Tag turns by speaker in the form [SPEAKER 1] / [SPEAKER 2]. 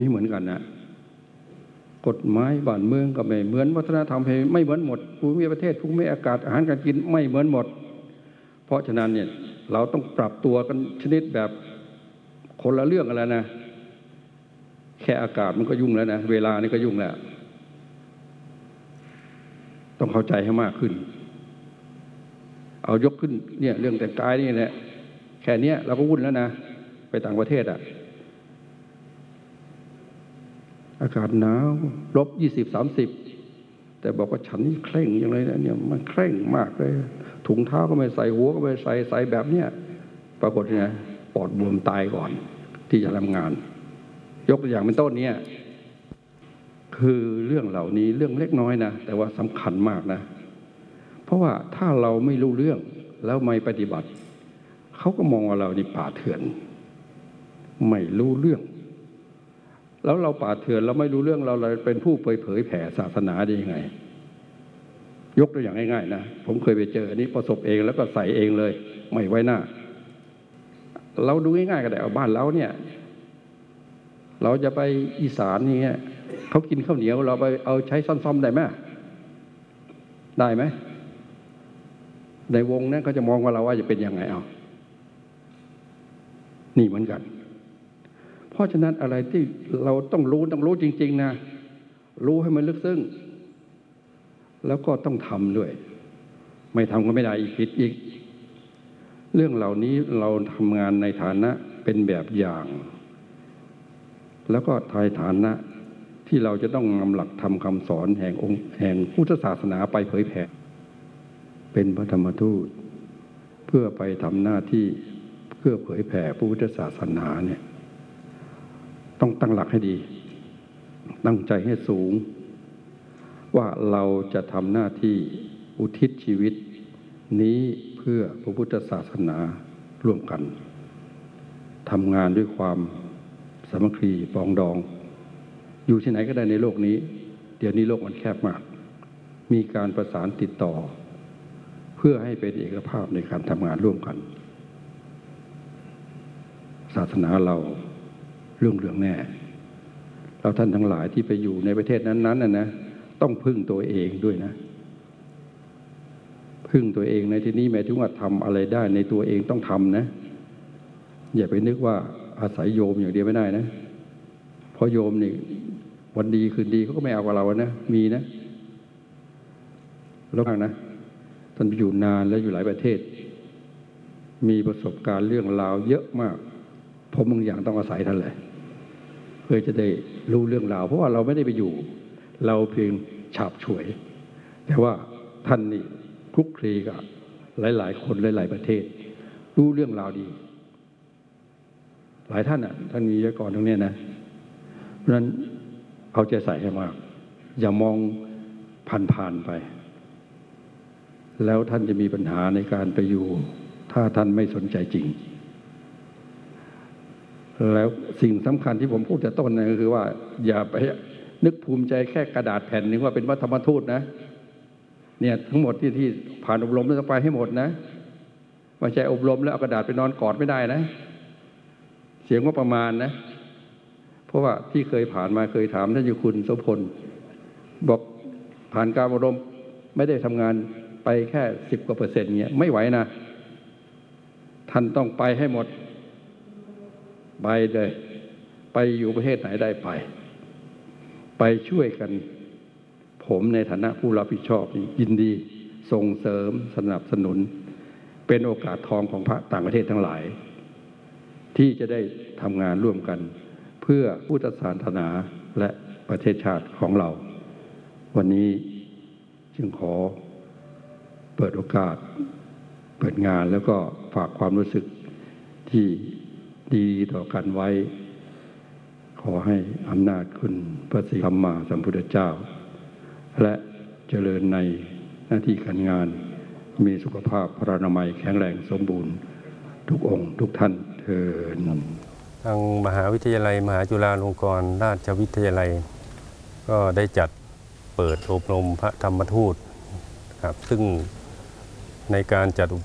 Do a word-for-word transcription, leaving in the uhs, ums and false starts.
[SPEAKER 1] นี่เหมือนกันนะกฎหมายบ้านเมืองก็ไม่เหมือนวัฒนธรรมไม่เหมือนหมดภูมิประเทศภูมิอากาศอาหารการกินไม่เหมือนหมดเพราะฉะนั้นเนี่ยเราต้องปรับตัวกันชนิดแบบคนละเรื่องกันแล้วนะแค่อากาศมันก็ยุ่งแล้วนะเวลานี่ก็ยุ่งแล้วต้องเข้าใจให้มากขึ้นเอายกขึ้นเนี่ยเรื่องแต่งกายนี่แหละแค่นี้เราก็วุ่นแล้วนะไปต่างประเทศอ่ะอากาศหนาวลบยี่สิบสามสิบแต่บอกว่าฉันนี่เคร่งอย่างไรเนี่ยมันเคร่งมากเลยถุงเท้าก็ไม่ใส่หัวก็ไม่ใส่ใส่แบบเนี้ยปรากฏไงปอดบวมตายก่อนที่จะทำงานยกตัวอย่างเป็นต้นเนี่ยคือเรื่องเหล่านี้เรื่องเล็กน้อยนะแต่ว่าสำคัญมากนะเพราะว่าถ้าเราไม่รู้เรื่องแล้วไม่ปฏิบัติเขาก็มองว่าเรานี่ป่าเถื่อนไม่รู้เรื่องแล้วเราป่าเถื่อนเราไม่รู้เรื่องเราเลยเป็นผู้เผยเผยแผ่ศาสนาได้ยังไงยกตัวอย่างง่ายๆนะผมเคยไปเจออันนี้ประสบเองแล้วก็ใส่เองเลยไม่ไว้หน้าเราดูง่ายๆก็ได้เอาบ้านเราเนี่ยเราจะไปอีสานนี่เงี้ยเขากินข้าวเหนียวเราไปเอาใช้ซ่อมๆได้ไหมได้ไหมในวงนั้นเขาจะมองว่าเราว่าจะเป็นยังไงเอานี่เหมือนกันเพราะฉะนั้นอะไรที่เราต้องรู้ต้องรู้จริงๆนะรู้ให้มันลึกซึ้งแล้วก็ต้องทำด้วยไม่ทำก็ไม่ได้อีกผิดอีกเรื่องเหล่านี้เราทำงานในฐานะเป็นแบบอย่างแล้วก็ในฐานะที่เราจะต้องนำหลักธรรมคำสอนแห่งองค์แห่งพุทธศาสนาไปเผยแผ่เป็นพระธรรมทูตเพื่อไปทำหน้าที่เพื่อเผยแผ่พุทธศาสนาเนี่ยต้องตั้งหลักให้ดีตั้งใจให้สูงว่าเราจะทำหน้าที่อุทิศชีวิตนี้เพื่อพระพุทธศาสนาร่วมกันทำงานด้วยความสามัคคีปรองดองอยู่ที่ไหนก็ได้ในโลกนี้เดี๋ยวนี้โลกมันแคบมากมีการประสานติดต่อเพื่อให้เป็นเอกภาพในการทำงานร่วมกันศาสนาเราเรื่องเรื่องแน่เราท่านทั้งหลายที่ไปอยู่ในประเทศนั้นๆน่ะนะต้องพึ่งตัวเองด้วยนะพึ่งตัวเองในที่นี้หมายถึงว่าทำอะไรได้ในตัวเองต้องทำนะอย่าไปนึกว่าอาศัยโยมอย่างเดียวไม่ได้นะเพราะโยมนี่วันดีคืนดีเขาก็ไม่เอากับเรานะมีนะแล้วกันนะท่านไปอยู่นานแล้วอยู่หลายประเทศมีประสบการณ์เรื่องราวเยอะมากผมบางอย่างต้องอาศัยท่านเลยเพื่อจะได้รู้เรื่องราวเพราะว่าเราไม่ได้ไปอยู่เราเพียงฉาบฉวยแต่ว่าท่านนี่คลุกคลีกับหลายๆคนหลายๆประเทศรู้เรื่องราวดีหลายท่านอ่ะท่านมีวิทยากรตรงนี้นะเพราะฉะนั้นเอาใจใส่ให้มากอย่ามองผ่านๆไปแล้วท่านจะมีปัญหาในการไปอยู่ถ้าท่านไม่สนใจจริงแล้วสิ่งสำคัญที่ผมพูดแต่ต้นนะก็คือว่าอย่าไปนึกภูมิใจแค่กระดาษแผ่นหนึ่งว่าเป็นวัฒนธรรมทูตนะเนี่ยทั้งหมดที่ที่ผ่านอบรมต้องไปให้หมดนะไม่ใช่อบรมแล้วเอากระดาษไปนอนกอดไม่ได้นะเสียงว่าประมาณนะเพราะว่าที่เคยผ่านมาเคยถามท่านอยู่คุณโสพลบอกผ่านการอบรมไม่ได้ทำงานไปแค่สิบกว่าเปอร์เซ็นต์เงี้ยไม่ไหวนะท่านต้องไปให้หมดไปเลยไปอยู่ประเทศไหนได้ไปไปช่วยกันผมในฐานะผู้รับผิดชอบยินดีส่งเสริมสนับสนุนเป็นโอกาสทองของพระต่างประเทศทั้งหลายที่จะได้ทำงานร่วมกันเพื่อพุทธศาสนาและประเทศชาติของเราวันนี้จึงขอเปิดโอกาสเปิดงานแล้วก็ฝากความรู้สึกที่ดีต่อกันไว้ขอให้อำนาจคุณพระศรีสัมมาสัมพุทธเจ้าและเจริญในหน้าที่การงานมีสุขภาพพรรณนามัยแข็งแรงสมบูรณ์ทุกองค์ทุกท่านเถิด
[SPEAKER 2] ทางมหาวิทยาลัยมหาจุฬาลงกรณราชวิทยาลัยก็ได้จัดเปิดอบรมพระธรรมทูตครับซึ่งในการจัด